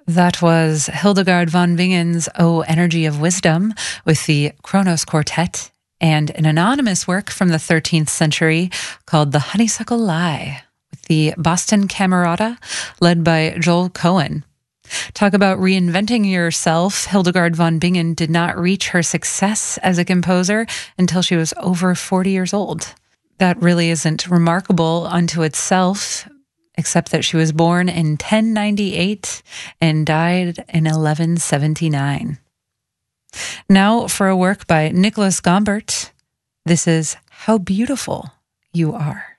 That was Hildegard von Bingen's O Energy of Wisdom with the Kronos Quartet, and an anonymous work from the 13th century called The Honeysuckle Lie with the Boston Camerata, led by Joel Cohen. Talk about reinventing yourself. Hildegard von Bingen did not reach her success as a composer until she was over 40 years old. That really isn't remarkable unto itself, except that she was born in 1098 and died in 1179. Now for a work by Nicholas Gombert. This is How Beautiful You Are.